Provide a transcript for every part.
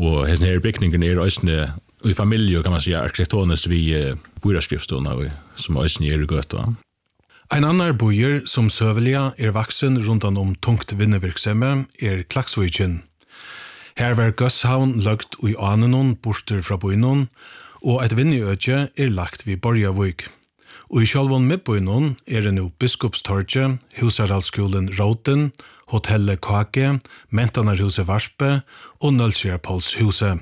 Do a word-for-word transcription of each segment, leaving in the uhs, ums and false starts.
Och den här byggningen är också i familj kan man säga arkitektoniskt vi borarskriftstorna som också är gott. En annan bojer som sövliga är vaksen runt om tungt vinnevirksamme är Klaksviken. Her var Gøsshavn lagt i anenon borster fra boinon, og et vinneøtje er lagt vid Borgavik. Og i sjálvon med boinon er det nå Biskopstorget, Husaralskolen Roten, Hotellet Kake, Mentanarhuset Varspe og Nølsjærpols huset.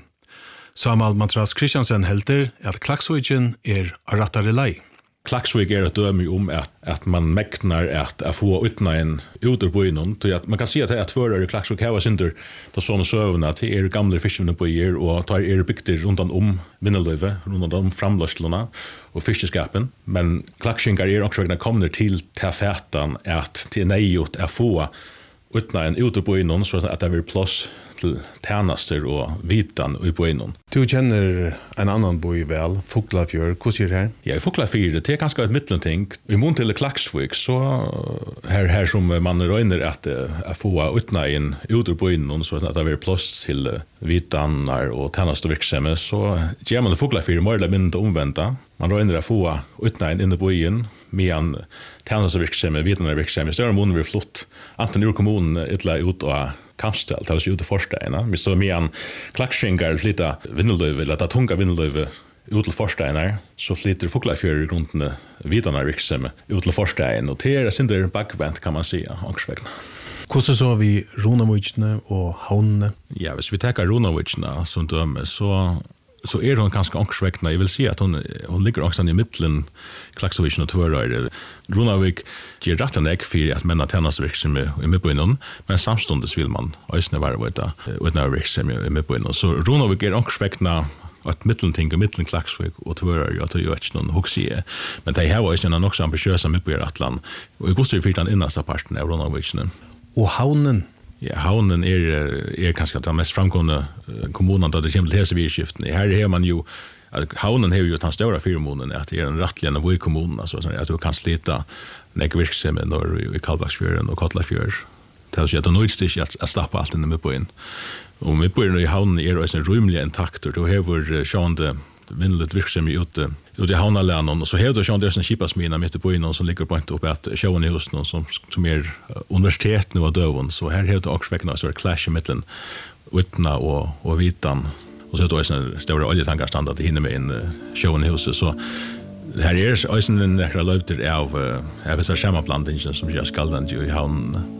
Samal Matras Kristiansen helter at Klaksviken er rattare lei. Klaksvik är ett döme om att, att man mäknar att, att få utna en uterboinon. Att man kan se att det är att förare i Klaksvik här var synder då sådana sövna till er gamla fiskvinnebojer och tar er bygder runt om vinnelöve, runt om framlöslorna och fiskeskapen. Men Klaksvinkar är också vägna kommer till till fätan att till nejot att få utna en uterboinon så att det blir plats till tjänster och vitan i boinon. Du känner en annan boi väl, Fuglafjord. Hur ser det här? Ja, i Fuglafjord, det är ganska ett mittenting. I mån till Klaksvik så här, här som man röjner att, att få utna in uter boinon så att det blir plats till vitanar och tjänster och virksomhet så ger man Fuglafjord mer eller mindre omvända. Man röjner att få utna in i boien medan tjänster och virksomhet, vitanar och virksomhet. Större mån blir flott. Antingen ur kommunen ytla ut och kampställ, det var ju ute försteina. Vi så medan Klaksvinkar flytta vinnelöve, eller att tunga vinnelöve ut till försteina, så flyttar Fuglafjord i grunden vidanar virksomhet ut till försteina. Och det är synder bakvänt kan man säga, ångsvägna. Hur så vi Runavichne och Havnene? Ja, hvis vi tar Runavichne som döme, så så är hon ganska ångsvägna. Jag vill säga att hon, hon ligger också i mitten Klaksviken och Tvöröjre. Runavik ger rätten ägg för att männa tjänstverksamhet i medborgarna, men samstundes vill man också vara utan verksamhet i medborgarna. Så Runavik är ångsvägna att mittenting och mitten Klaksvik och Tvöröjre att det gör inte någon huxie. Men det här var också en också ambitiösa medborgaratlan. Och i Gustav fick den innaste parten av Runaviksen. Och Havnen? Ja, Havnen är är kanske den mest framgående kommunen där det kommer till hälsovirskiften. Här är man ju Havnen har ju den stora firmonen att det är en rättliga nivå i kommunen så att du kan slita näck virksomhet norr i Kallbaksfjorden och Kotlafjord. Det är så att det nöjst sig att stoppa allt inne med på in. Och med på i Havnen är det en rymlig intakt och då har sjönde vinnligt virksomhet ute ute i Havnalänen och så har det sjön det en skipasmina mitt på in som ligger på inte upp att sjön i husen som som är universitet nu och dövon så här heter också väckna så clash mellan utna och och vitan och så då är en stora oljetankarstandard i hinner med en sjön i huset så här är också en extra löfter av av så schemaplantation som jag skall den ju i Havn